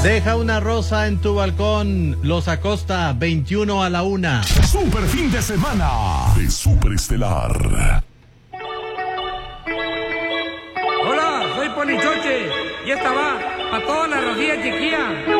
Deja una rosa en tu balcón. Los Acosta, 21:01. Super fin de semana de Superestelar. Hola, soy Polichoche y esta va para todas las rodillas chiquillas.